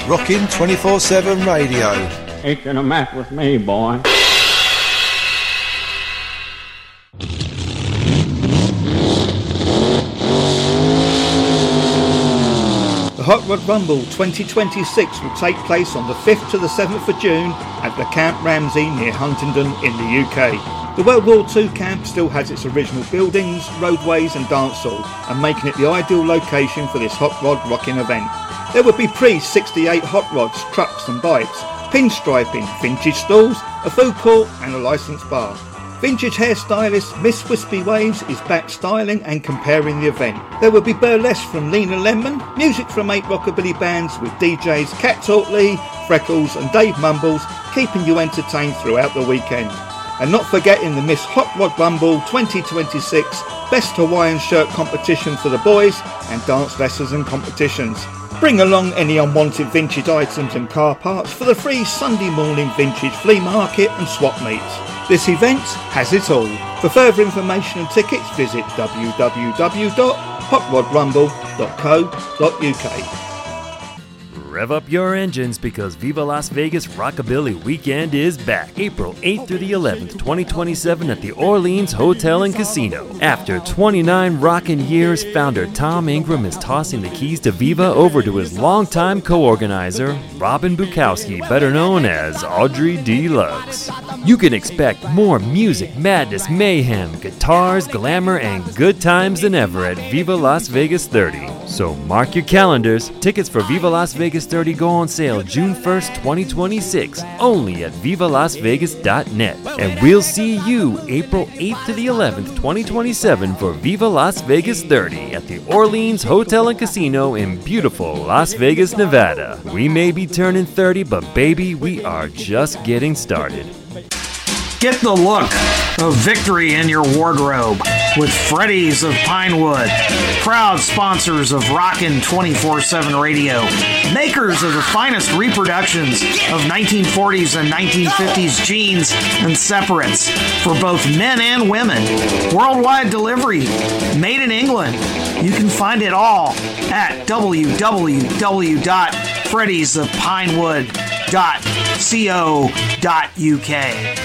Rockin' 24/7 radio. Ain't gonna mess with me, boy. The Hot Rod Rumble 2026 will take place on the 5th to the 7th of June at the Camp Ramsey near Huntingdon in the UK. The World War II camp still has its original buildings, roadways and dance hall, and making it the ideal location for this hot rod rocking event. There will be pre-68 hot rods, trucks and bikes, pinstriping, vintage stalls, a food court and a licensed bar. Vintage hairstylist Miss Wispy Waves is back styling and comparing the event. There will be burlesque from Lena Lemon, music from 8 rockabilly bands with DJs Cat Tortley, Freckles and Dave Mumbles, keeping you entertained throughout the weekend. And not forgetting the Miss Hot Rod Rumble 2026 Best Hawaiian Shirt competition for the boys and dance lessons and competitions. Bring along any unwanted vintage items and car parts for the free Sunday morning vintage flea market and swap meets. This event has it all. For further information and tickets, visit www.hotrodrumble.co.uk. Rev up your engines because Viva Las Vegas Rockabilly Weekend is back. April 8th through the 11th, 2027 at the Orleans Hotel and Casino. After 29 rockin' years, founder Tom Ingram is tossing the keys to Viva over to his longtime co-organizer, Robin Bukowski, better known as Audrey Deluxe. You can expect more music, madness, mayhem, guitars, glamour, and good times than ever at Viva Las Vegas 30. So mark your calendars. Tickets for Viva Las Vegas 30 go on sale June 1st, 2026, only at vivalasvegas.net. And we'll see you April 8th to the 11th, 2027 for Viva Las Vegas 30 at the Orleans Hotel and Casino in beautiful Las Vegas, Nevada. We may be turning 30, but baby, we are just getting started. Get the look of victory in your wardrobe with Freddy's of Pinewood, proud sponsors of Rockin' 24/7 Radio, makers of the finest reproductions of 1940s and 1950s jeans and separates for both men and women. Worldwide delivery, made in England. You can find it all at www.freddysofpinewood.co.uk.